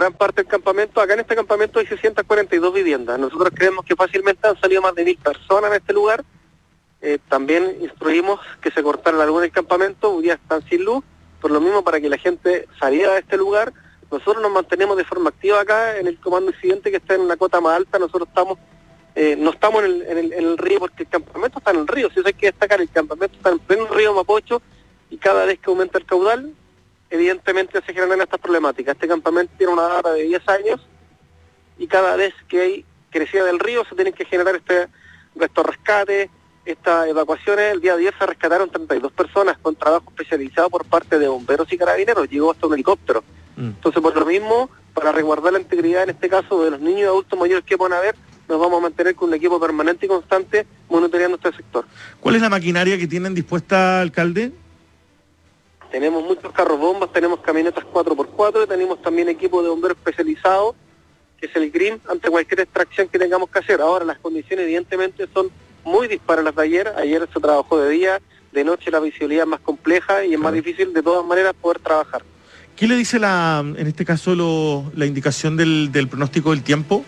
gran parte del campamento. Acá en este campamento hay 642 viviendas. Nosotros creemos que fácilmente han salido más de 1000 personas en este lugar. También instruimos que se cortara la luz del campamento, hoy día están sin luz, por lo mismo para que la gente saliera de este lugar. Nosotros nos mantenemos de forma activa acá en el comando incidente que está en una cota más alta. Nosotros estamos no estamos en el río porque el campamento está en el río. Si eso hay que destacar, el campamento está en pleno río Mapocho y cada vez que aumenta el caudal, evidentemente se generan estas problemáticas. Este campamento tiene una data de 10 años y cada vez que hay crecida del río se tienen que generar estos rescates, estas evacuaciones. El día de ayer se rescataron 32 personas con trabajo especializado por parte de bomberos y carabineros, llegó hasta un helicóptero. Entonces, por lo mismo, para resguardar la integridad, en este caso, de los niños y adultos mayores que puedan haber, nos vamos a mantener con un equipo permanente y constante monitoreando este sector. ¿Cuál es la maquinaria que tienen dispuesta, alcalde? Tenemos muchos carros bombas, tenemos camionetas 4x4 y tenemos también equipo de bomberos especializados, que es el GRIM, ante cualquier extracción que tengamos que hacer. Ahora, las condiciones evidentemente son muy dispares las de ayer. Ayer se trabajó de día, de noche la visibilidad es más compleja y es más difícil de todas maneras poder trabajar. ¿Qué le dice en este caso la indicación del pronóstico del tiempo?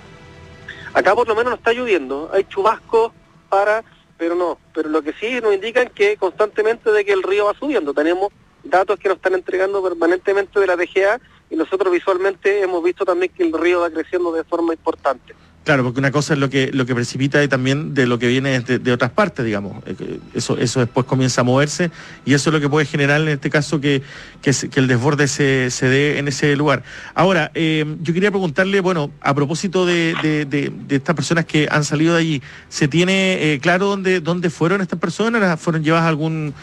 Acá por lo menos no está lloviendo, hay chubascos pero lo que sí nos indican que constantemente de que el río va subiendo. Tenemos datos que nos están entregando permanentemente de la DGA y nosotros visualmente hemos visto también que el río va creciendo de forma importante. Claro, porque una cosa es lo que precipita y también de lo que viene de otras partes, digamos. Eso después comienza a moverse y eso es lo que puede generar en este caso que el desborde se dé en ese lugar. Ahora, yo quería preguntarle, bueno, a propósito de estas personas que han salido de allí, ¿se tiene claro dónde fueron estas personas? ¿Fueron llevadas a algún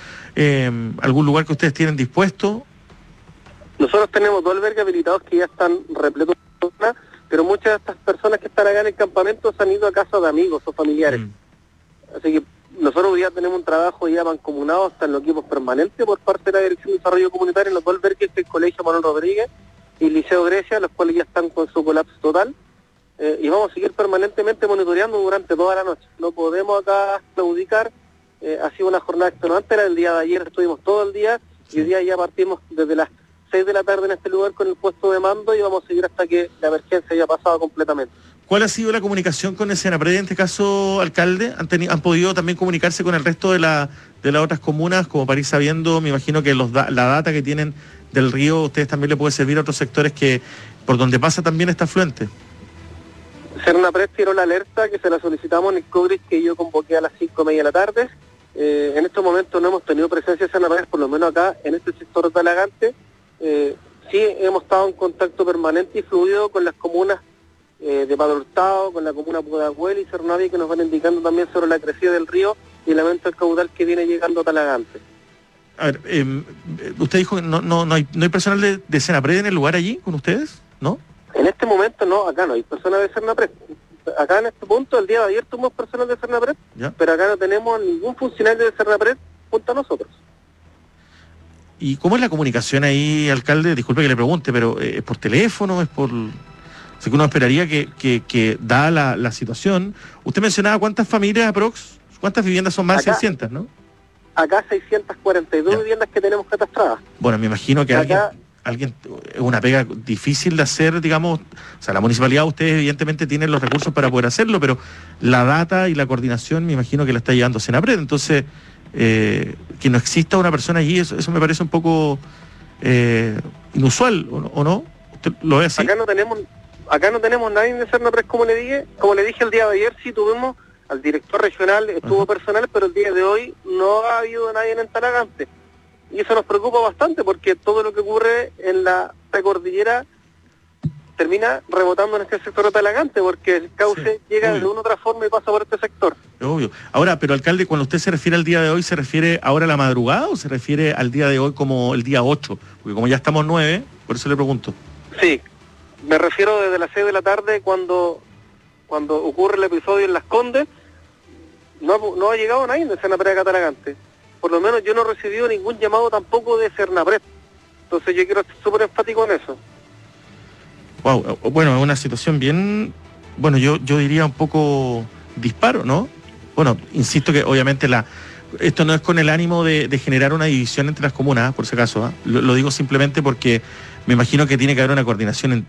lugar que ustedes tienen dispuesto? Nosotros tenemos 2 albergues habilitados que ya están repletos de personas, pero muchas de estas personas que están acá en el campamento se han ido a casa de amigos o familiares. Así que nosotros ya tenemos un trabajo ya mancomunado hasta en los equipos permanentes por parte de la Dirección de Desarrollo Comunitario en los 2 albergues del Colegio Manuel Rodríguez y el Liceo Grecia, los cuales ya están con su colapso total. Y vamos a seguir permanentemente monitoreando durante toda la noche. No podemos acá claudicar. Ha sido una jornada extenuante, era el día de ayer, estuvimos todo el día y hoy día ya partimos desde las 6 de la tarde en este lugar con el puesto de mando y vamos a seguir hasta que la emergencia haya pasado completamente. ¿Cuál ha sido la comunicación con el Senapred en este caso, alcalde? ¿Han podido también comunicarse con el resto de las otras comunas, como para ir sabiendo, me imagino que la data que tienen del río, ustedes también le puede servir a otros sectores que por donde pasa también está afluente? Senapred tiró la alerta que se la solicitamos en el COGRIS que yo convoqué a las 5:30 de la tarde. En estos momentos no hemos tenido presencia de Senapred, por lo menos acá en este sector de Talagante. Sí hemos estado en contacto permanente y fluido con las comunas de Padre Hurtado, con la comuna Pudahuel y Cernaví, que nos van indicando también sobre la crecida del río y el aumento del caudal que viene llegando a Talagante. A ver, usted dijo que no hay personal de Senapred en el lugar allí con ustedes, ¿no? En este momento no, acá no hay personal de Senapred. Acá en este punto, el día de ayer tuvimos personal de Senapred, pero acá no tenemos ningún funcionario de Senapred junto a nosotros. ¿Y cómo es la comunicación ahí, alcalde? Disculpe que le pregunte, pero ¿es por teléfono? ¿Es por...? O sea, que uno esperaría que dada la situación... Usted mencionaba cuántas familias aprox, cuántas viviendas son, más de 600, ¿no? Acá 642 viviendas que tenemos catastradas. Bueno, me imagino que alguien es una pega difícil de hacer, digamos... O sea, la municipalidad, ustedes evidentemente tienen los recursos para poder hacerlo, pero la data y la coordinación me imagino que la está llevando Senapred, entonces... que no exista una persona allí, eso me parece un poco inusual, ¿o no? ¿Usted lo ve así? Acá no tenemos nadie de Senapred, como le dije el día de ayer, sí tuvimos al director regional, estuvo personal, pero el día de hoy no ha habido nadie en Talagante. Y eso nos preocupa bastante porque todo lo que ocurre en la precordillera termina rebotando en este sector de Talagante, porque el cauce llega de una u otra forma y pasa por este sector. Obvio. Ahora, pero alcalde, cuando usted se refiere al día de hoy, ¿se refiere ahora a la madrugada o se refiere al día de hoy como el día 8? Porque como ya estamos 9, por eso le pregunto. Sí, me refiero desde las 6 de la tarde cuando ocurre el episodio en Las Condes, no ha llegado nadie de Senapred a Talagante. Por lo menos yo no he recibido ningún llamado tampoco de Senapred. Entonces yo quiero ser súper enfático en eso. Wow, bueno, es una situación bien, bueno, yo diría un poco disparo, ¿no? Bueno, insisto que obviamente esto no es con el ánimo de generar una división entre las comunas, por si acaso, lo digo simplemente porque me imagino que tiene que haber una coordinación